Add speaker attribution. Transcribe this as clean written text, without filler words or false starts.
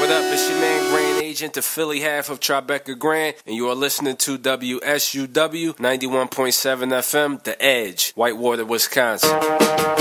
Speaker 1: It's your man Grand Agent, the Philly half of Tribeca Grand, and you are listening to WSUW 91.7 FM, The Edge, Whitewater, Wisconsin.